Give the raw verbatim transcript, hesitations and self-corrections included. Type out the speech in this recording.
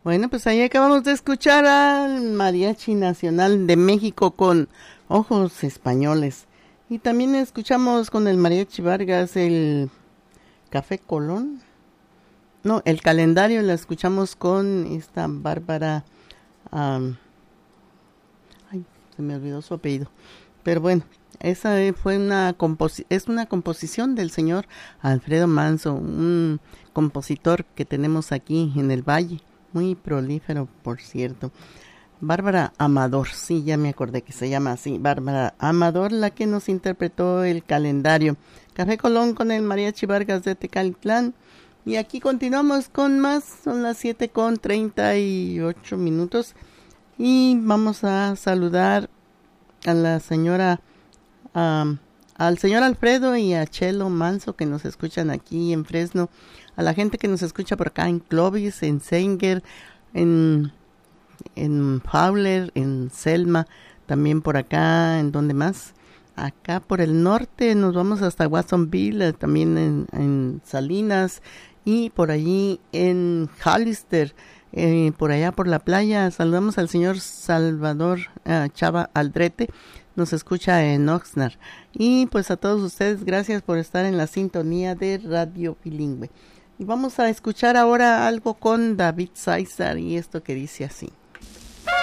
Bueno, pues ahí acabamos de escuchar al Mariachi Nacional de México con Ojos Españoles. Y también escuchamos con el Mariachi Vargas el Café Colón. No, el calendario la escuchamos con esta Bárbara. Um, ay, se me olvidó su apellido. Pero bueno, esa fue una composi- es una composición del señor Alfredo Manzo, un compositor que tenemos aquí en el Valle. Muy prolífero, por cierto. Bárbara Amador, sí, ya me acordé que se llama así. Bárbara Amador, la que nos interpretó el calendario. Café Colón con el Mariachi Vargas de Tecalitlán. Y aquí continuamos con más. Son las siete con treinta y ocho minutos. Y vamos a saludar a la señora, um, al señor Alfredo y a Chelo Manso que nos escuchan aquí en Fresno. A la gente que nos escucha por acá en Clovis, en Sanger, en, en Fowler, en Selma, también por acá, ¿en dónde más? Acá por el norte nos vamos hasta Watsonville, también en, en Salinas y por allí en Hollister, eh, por allá por la playa. Saludamos al señor Salvador uh, Chava Aldrete, nos escucha en Oxnard. Y pues a todos ustedes, gracias por estar en la sintonía de Radio Bilingüe. Y vamos a escuchar ahora algo con David César y esto que dice así.